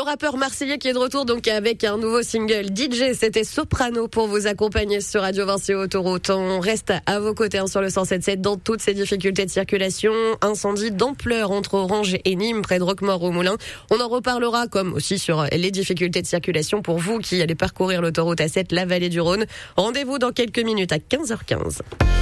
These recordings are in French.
rappeur marseillais qui est de retour donc avec un nouveau single DJ, c'était Soprano pour vous accompagner sur Radio Vinci Autoroute. On reste à vos côtés sur le 107.7 dans toutes ces difficultés de circulation. Incendie d'ampleur entre Orange et Nîmes près de Roquemort au Moulin. On en reparlera comme aussi sur les difficultés de circulation pour vous qui allez parcourir l'autoroute A7, la vallée du Rhône. Rendez-vous dans quelques minutes à 15h15.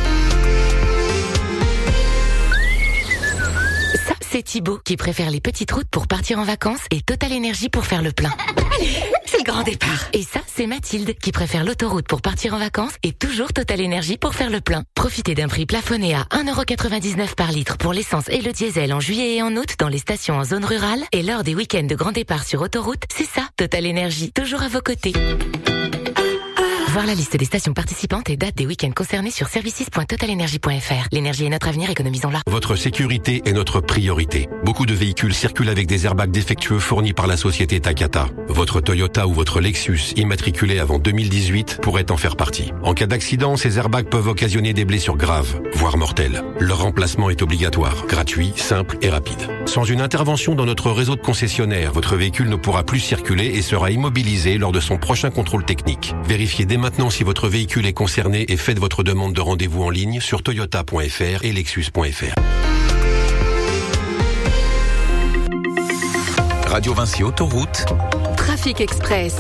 Ça, c'est Thibaut qui préfère les petites routes pour partir en vacances et Total Énergie pour faire le plein. C'est le grand départ. Et ça, c'est Mathilde qui préfère l'autoroute pour partir en vacances et toujours Total Énergie pour faire le plein. Profitez d'un prix plafonné à 1,99€ par litre pour l'essence et le diesel en juillet et en août dans les stations en zone rurale et lors des week-ends de grand départ sur autoroute. C'est ça, Total Énergie, toujours à vos côtés. Voir la liste des stations participantes et dates des week-ends concernés sur services.totalenergie.fr. L'énergie est notre avenir, économisons-la. Votre sécurité est notre priorité. Beaucoup de véhicules circulent avec des airbags défectueux fournis par la société Takata. Votre Toyota ou votre Lexus, immatriculé avant 2018, pourrait en faire partie. En cas d'accident, ces airbags peuvent occasionner des blessures graves, voire mortelles. Leur remplacement est obligatoire, gratuit, simple et rapide. Sans une intervention dans notre réseau de concessionnaires, votre véhicule ne pourra plus circuler et sera immobilisé lors de son prochain contrôle technique. Vérifiez dès maintenant si votre véhicule est concerné et faites votre demande de rendez-vous en ligne sur toyota.fr et lexus.fr. Radio Vinci Autoroute. Trafic Express.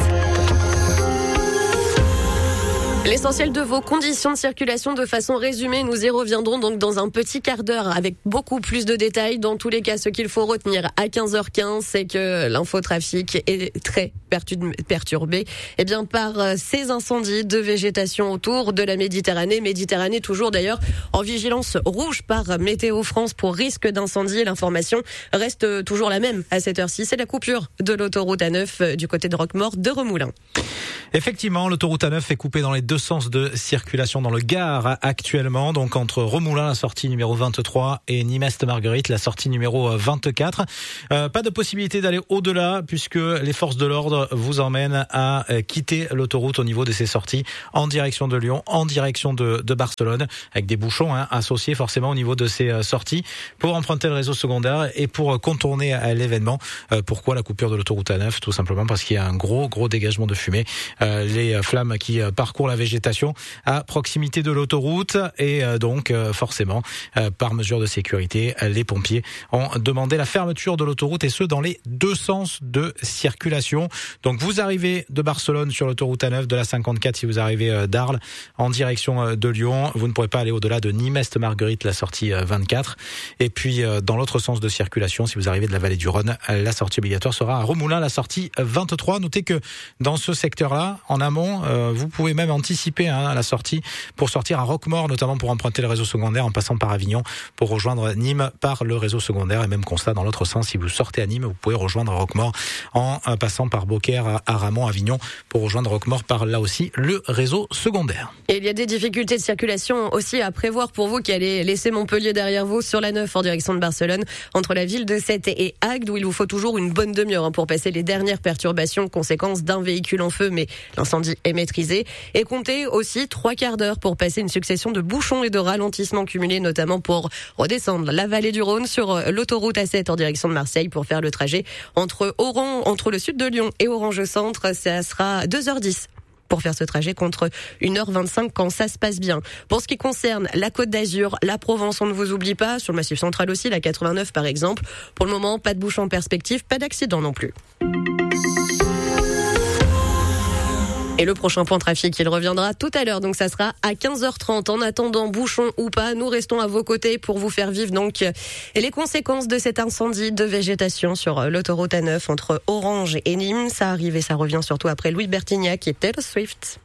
L'essentiel de vos conditions de circulation de façon résumée, nous y reviendrons donc dans un petit quart d'heure avec beaucoup plus de détails. Dans tous les cas, ce qu'il faut retenir à 15h15, c'est que l'infotrafic est très perturbé par ces incendies de végétation autour de la Méditerranée. Méditerranée toujours d'ailleurs en vigilance rouge par Météo France pour risque d'incendie. L'information reste toujours la même à cette heure-ci. C'est la coupure de l'autoroute A9 du côté de Roquemort de Remoulins. Effectivement, l'autoroute A9 est coupée dans les deux sens de circulation dans le Gard actuellement, donc entre Remoulins, la sortie numéro 23, et Nîmes-Est-Marguerite, la sortie numéro 24. Pas de possibilité d'aller au-delà puisque les forces de l'ordre vous emmènent à quitter l'autoroute au niveau de ces sorties en direction de Lyon, en direction de Barcelone, avec des bouchons associés forcément au niveau de ces sorties pour emprunter le réseau secondaire et pour contourner l'événement. Pourquoi la coupure de l'autoroute A9? Tout simplement parce qu'il y a un gros dégagement de fumée. Les flammes qui parcourent la végétation à proximité de l'autoroute et donc forcément par mesure de sécurité, les pompiers ont demandé la fermeture de l'autoroute et ce dans les deux sens de circulation. Donc vous arrivez de Barcelone sur l'autoroute A9, de la 54 si vous arrivez d'Arles en direction de Lyon, vous ne pourrez pas aller au-delà de Nîmes-Est-Marguerite, la sortie 24. Et puis dans l'autre sens de circulation, si vous arrivez de la vallée du Rhône, la sortie obligatoire sera à Remoulins, la sortie 23. Notez que dans ce secteur-là, en amont, vous pouvez même anticiper la sortie pour sortir à Roquemort, notamment pour emprunter le réseau secondaire en passant par Avignon pour rejoindre Nîmes par le réseau secondaire. Et même constat dans l'autre sens, si vous sortez à Nîmes, vous pouvez rejoindre Roquemort en passant par Beaucaire, Aramon, Avignon pour rejoindre Roquemort par là aussi le réseau secondaire. Et il y a des difficultés de circulation aussi à prévoir pour vous qui allez laisser Montpellier derrière vous sur la 9 en direction de Barcelone entre la ville de Sète et Agde où il vous faut toujours une bonne demi-heure pour passer les dernières perturbations conséquences d'un véhicule en feu, mais l'incendie est maîtrisé. Et comptez aussi 3 quarts d'heure pour passer une succession de bouchons et de ralentissements cumulés, notamment pour redescendre la vallée du Rhône sur l'autoroute A7 en direction de Marseille pour faire le trajet entre le sud de Lyon et Orange Centre. Ça sera 2h10. Pour faire ce trajet contre 1h25 quand ça se passe bien. Pour ce qui concerne la Côte d'Azur, la Provence, on ne vous oublie pas, sur le Massif Central aussi, la 89 par exemple. Pour le moment, pas de bouchons en perspective, pas d'accident non plus. Et le prochain point trafic, il reviendra tout à l'heure, donc ça sera à 15h30. En attendant, bouchon ou pas, nous restons à vos côtés pour vous faire vivre donc les conséquences de cet incendie de végétation sur l'autoroute A9 entre Orange et Nîmes. Ça arrive et ça revient surtout après Louis Bertignac et Taylor Swift.